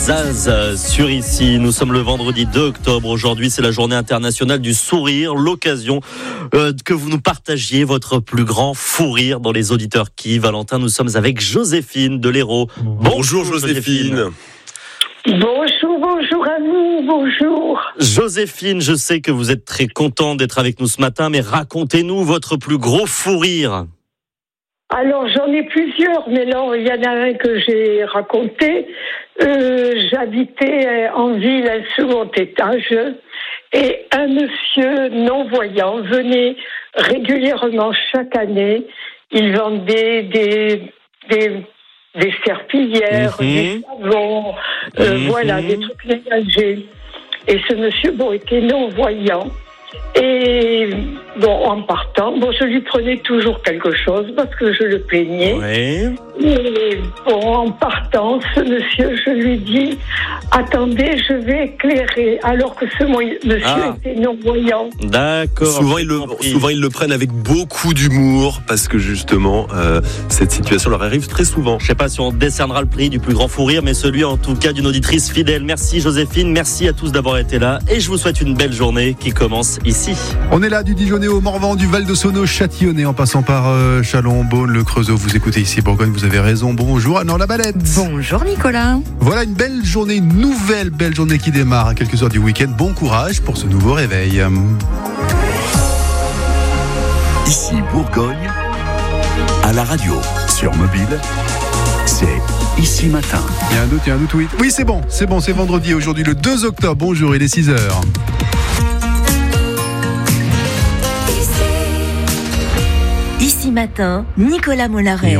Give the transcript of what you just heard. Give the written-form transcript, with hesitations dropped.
Zaz sur ici. Nous sommes le vendredi 2 octobre. Aujourd'hui, c'est la journée internationale du sourire. L'occasion que vous nous partagiez votre plus grand fou rire dans les auditeurs qui. Valentin, nous sommes avec Joséphine de l'Hérault. Bonjour Joséphine. Bonjour à vous, bonjour. Joséphine, je sais que vous êtes très contente d'être avec nous ce matin, mais racontez-nous votre plus gros fou rire. Alors j'en ai plusieurs, mais là il y en a un que j'ai raconté. J'habitais en ville à un second étage et un monsieur non-voyant venait régulièrement chaque année. Il vendait des serpillières, des savons, voilà, des trucs ménagers. Et ce monsieur, était non-voyant. Et en partant, je lui prenais toujours quelque chose parce que je le plaignais. Ouais. Et en partant, ce monsieur, je lui dis « Attendez, je vais éclairer », alors que ce monsieur était non-voyant. D'accord. Souvent ils le prennent avec beaucoup d'humour parce que justement, cette situation leur arrive très souvent. Je ne sais pas si on décernera le prix du plus grand fou rire, mais celui en tout cas d'une auditrice fidèle. Merci Joséphine, merci à tous d'avoir été là et je vous souhaite une belle journée qui commence ici. On est là du Dijonais au Morvan, du Val de Sauno, Châtillonnais, en passant par Châlons, Beaune, le Creusot. Vous écoutez ici Bourgogne, vous avez raison. Bonjour Anne la Balette. Bonjour Nicolas. Voilà une belle journée, une nouvelle belle journée qui démarre à quelques heures du week-end. Bon courage pour ce nouveau réveil. Ici Bourgogne, à la radio, sur mobile, c'est Ici Matin. Il y a un doute, oui. Oui, c'est bon, c'est vendredi aujourd'hui le 2 octobre. Bonjour, il est 6h. Ici Matin, Nicolas Mollaret.